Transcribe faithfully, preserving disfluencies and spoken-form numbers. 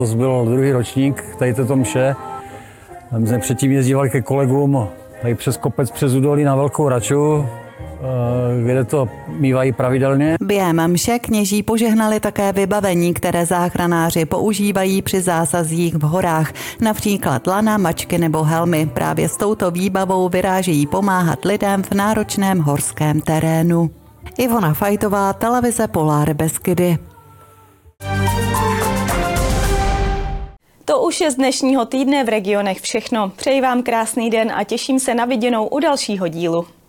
To byl druhý ročník tady této mše. My jsme předtím jezdívali ke kolegům tady přes kopec přes údolí na Velkou Raču, kde to mívají pravidelně. Během mše kněží požehnali také vybavení, které záchranáři používají při zásazích v horách, například lana, mačky nebo helmy. Právě s touto výbavou vyrážejí pomáhat lidem v náročném horském terénu. Ivona Fajtová, televize Polar Beskydy. To už je z dnešního týdne v regionech všechno. Přeji vám krásný den a těším se na viděnou u dalšího dílu.